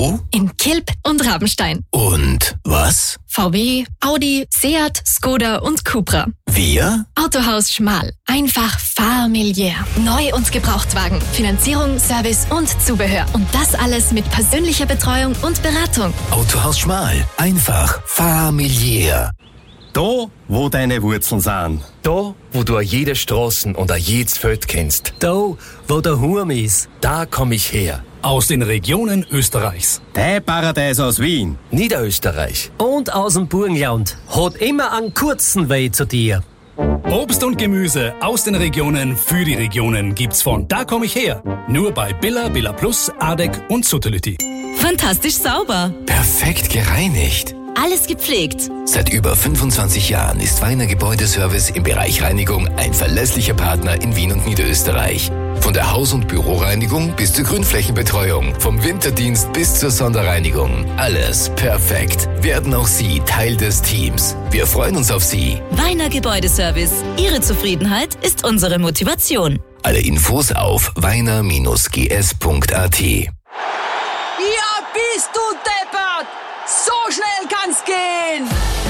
Wo? In Kilb und Rabenstein. Und was? VW, Audi, Seat, Skoda und Cupra. Wir? Autohaus Schmal. Einfach familiär. Neu- und Gebrauchtwagen, Finanzierung, Service und Zubehör. Und das alles mit persönlicher Betreuung und Beratung. Autohaus Schmal. Einfach familiär. Da, wo deine Wurzeln sind. Da, wo du jede Straßen und jedes Feld kennst. Da, wo der Hurm ist. Da komm ich her. Aus den Regionen Österreichs. Dein Paradies aus Wien. Niederösterreich. Und aus dem Burgenland. Hat immer einen kurzen Weg zu dir. Obst und Gemüse aus den Regionen für die Regionen gibt's von Da komm ich her. Nur bei Billa, Billa Plus, Adek und Sutterlütti. Fantastisch sauber. Perfekt gereinigt. Alles gepflegt. Seit über 25 Jahren ist Weiner Gebäudeservice im Bereich Reinigung ein verlässlicher Partner in Wien und Niederösterreich. Von der Haus- und Büroreinigung bis zur Grünflächenbetreuung, vom Winterdienst bis zur Sonderreinigung. Alles perfekt. Werden auch Sie Teil des Teams. Wir freuen uns auf Sie. Weiner Gebäudeservice. Ihre Zufriedenheit ist unsere Motivation. Alle Infos auf weiner-gs.at. Ja, bist du deppert! So schnell kann's gehen!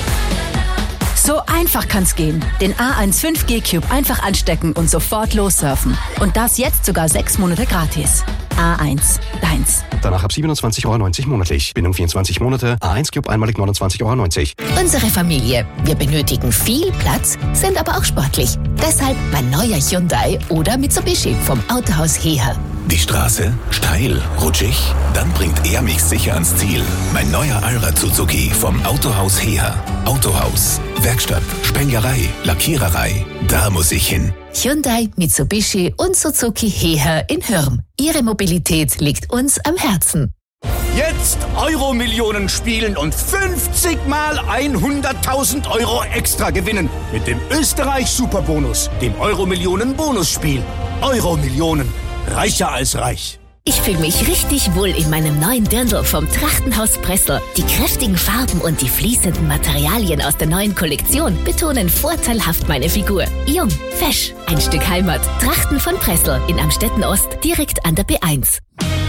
So einfach kann's gehen. Den A1 5G Cube einfach anstecken und sofort lossurfen. Und das jetzt sogar 6 Monate gratis. A1, deins. Danach ab 27,90 € monatlich. Bindung 24 Monate. A1 Cube einmalig 29,90 €. Unsere Familie. Wir benötigen viel Platz, sind aber auch sportlich. Deshalb mein neuer Hyundai oder Mitsubishi vom Autohaus Heher. Die Straße? Steil? Rutschig? Dann bringt er mich sicher ans Ziel. Mein neuer Allrad Suzuki vom Autohaus Heher. Autohaus, Werkstatt, Spenglerei, Lackiererei. Da muss ich hin. Hyundai, Mitsubishi und Suzuki Heher in Hürm. Ihre Mobilität liegt uns am Herzen. Jetzt Euro-Millionen spielen und 50 mal 100.000 € extra gewinnen. Mit dem Österreich-Superbonus, dem Euro-Millionen-Bonusspiel. Euro-Millionen. Reicher als reich. Ich fühle mich richtig wohl in meinem neuen Dirndl vom Trachtenhaus Pressl. Die kräftigen Farben und die fließenden Materialien aus der neuen Kollektion betonen vorteilhaft meine Figur. Jung, fesch, ein Stück Heimat. Trachten von Pressl in Amstetten Ost, direkt an der B1.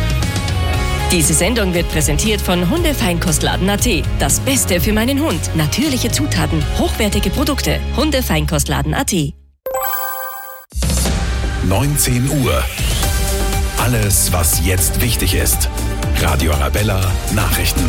Diese Sendung wird präsentiert von Hundefeinkostladen.at. Das Beste für meinen Hund. Natürliche Zutaten, hochwertige Produkte. Hundefeinkostladen.at. 19 Uhr. Alles, was jetzt wichtig ist. Radio Arabella Nachrichten.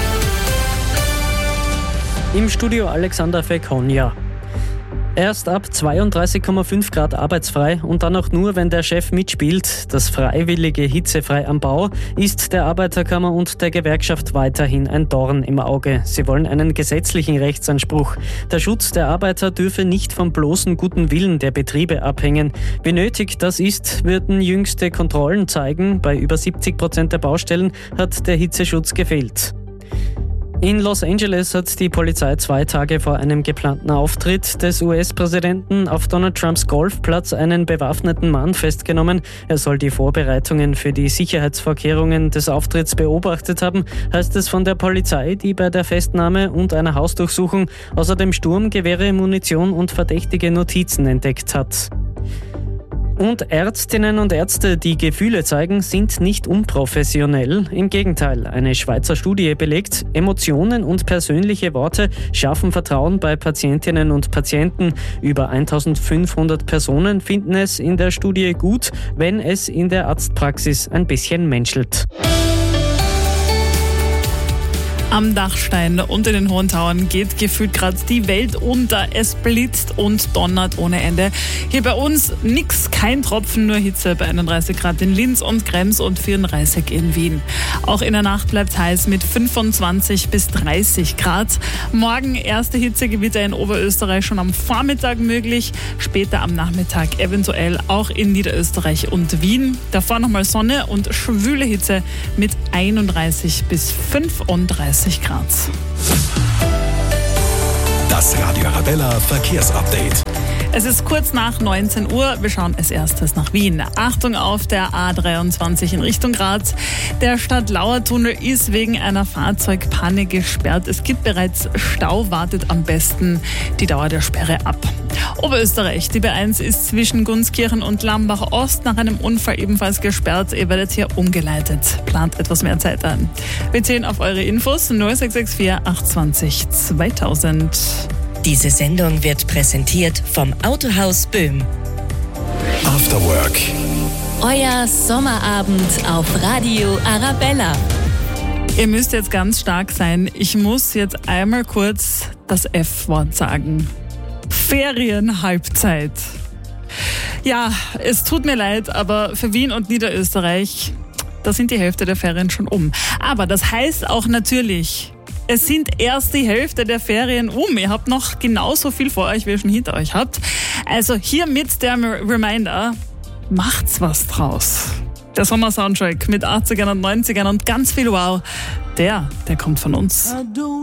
Im Studio Alexander Fekonja. Erst ab 32,5 Grad arbeitsfrei und dann auch nur, wenn der Chef mitspielt. Das freiwillige Hitzefrei am Bau ist der Arbeiterkammer und der Gewerkschaft weiterhin ein Dorn im Auge. Sie wollen einen gesetzlichen Rechtsanspruch. Der Schutz der Arbeiter dürfe nicht vom bloßen guten Willen der Betriebe abhängen. Wie nötig das ist, würden jüngste Kontrollen zeigen. Bei über 70% der Baustellen hat der Hitzeschutz gefehlt. In Los Angeles hat die Polizei 2 Tage vor einem geplanten Auftritt des US-Präsidenten auf Donald Trumps Golfplatz einen bewaffneten Mann festgenommen. Er soll die Vorbereitungen für die Sicherheitsvorkehrungen des Auftritts beobachtet haben, heißt es von der Polizei, die bei der Festnahme und einer Hausdurchsuchung außerdem Sturmgewehre, Munition und verdächtige Notizen entdeckt hat. Und Ärztinnen und Ärzte, die Gefühle zeigen, sind nicht unprofessionell. Im Gegenteil, eine Schweizer Studie belegt, Emotionen und persönliche Worte schaffen Vertrauen bei Patientinnen und Patienten. Über 1500 Personen finden es in der Studie gut, wenn es in der Arztpraxis ein bisschen menschelt. Am Dachstein und in den Hohen Tauern geht gefühlt gerade die Welt unter. Es blitzt und donnert ohne Ende. Hier bei uns nix, kein Tropfen, nur Hitze bei 31 Grad in Linz und Krems und 34 in Wien. Auch in der Nacht bleibt heiß mit 25 bis 30 Grad. Morgen erste Hitzegewitter in Oberösterreich schon am Vormittag möglich. Später am Nachmittag eventuell auch in Niederösterreich und Wien. Davor nochmal Sonne und schwüle Hitze mit 31 bis 35 Grad. Das Radio Arabella Verkehrsupdate. Es ist kurz nach 19 Uhr. Wir schauen als erstes nach Wien. Achtung auf der A23 in Richtung Graz. Der Stadtlauer-Tunnel ist wegen einer Fahrzeugpanne gesperrt. Es gibt bereits Stau, wartet am besten die Dauer der Sperre ab. Oberösterreich, die B1 ist zwischen Gunskirchen und Lambach Ost nach einem Unfall ebenfalls gesperrt. Ihr werdet hier umgeleitet. Plant etwas mehr Zeit ein. Wir zählen auf eure Infos 0664 820 2000. Diese Sendung wird präsentiert vom Autohaus Böhm. After Work. Euer Sommerabend auf Radio Arabella. Ihr müsst jetzt ganz stark sein. Ich muss jetzt einmal kurz das F-Wort sagen. Ferienhalbzeit. Ja, es tut mir leid, aber für Wien und Niederösterreich, da sind die Hälfte der Ferien schon um. Aber das heißt auch natürlich, es sind erst die Hälfte der Ferien um. Ihr habt noch genauso viel vor euch, wie ihr schon hinter euch habt. Also hier mit der Reminder, macht's was draus. Der Sommer-Soundtrack mit 80ern und 90ern und ganz viel Wow, der kommt von uns.